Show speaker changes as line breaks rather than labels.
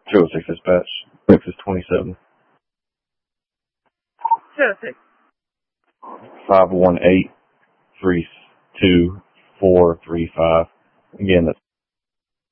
206 dispatch. Texas 27.
206.
518-32435. Again, that's